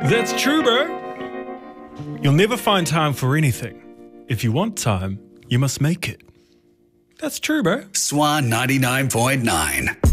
That's true, bro. You'll never find time for anything. If you want time, you must make it. That's true, bro. Swan 99.9.